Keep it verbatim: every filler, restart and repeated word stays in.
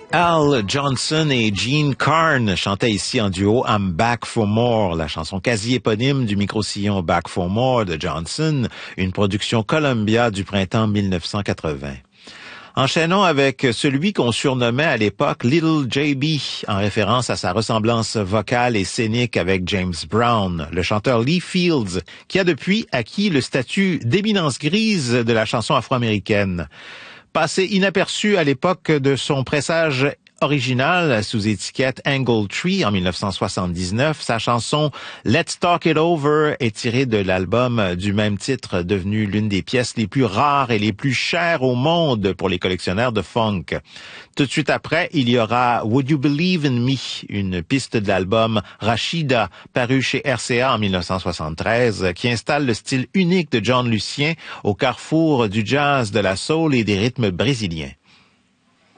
Al Johnson et Gene Carn chantaient ici en duo I'm Back for More, la chanson quasi éponyme du micro-sillon Back for More de Johnson, une production Columbia du printemps mille neuf cent quatre-vingts. Enchaînons avec celui qu'on surnommait à l'époque Little J B, en référence à sa ressemblance vocale et scénique avec James Brown, le chanteur Lee Fields, qui a depuis acquis le statut d'éminence grise de la chanson afro-américaine. Passé inaperçu à l'époque de son pressage original sous étiquette Angle Tree en mille neuf cent soixante-dix-neuf, sa chanson Let's Talk It Over est tirée de l'album du même titre, devenu l'une des pièces les plus rares et les plus chères au monde pour les collectionneurs de funk. Tout de suite après, il y aura Would You Believe in Me, une piste de l'album Rashida, paru chez R C A en mille neuf cent soixante-treize, qui installe le style unique de John Lucien au carrefour du jazz, de la soul et des rythmes brésiliens.